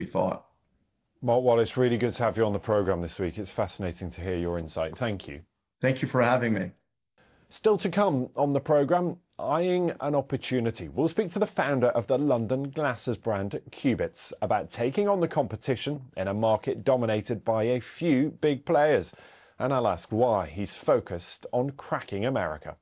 we thought. Mark Wallace, really good to have you on the programme this week. It's fascinating to hear your insight. Thank you. Thank you for having me. Still to come on the programme, eyeing an opportunity. We'll speak to the founder of the London glasses brand Cubits about taking on the competition in a market dominated by a few big players. And I'll ask why he's focused on cracking America.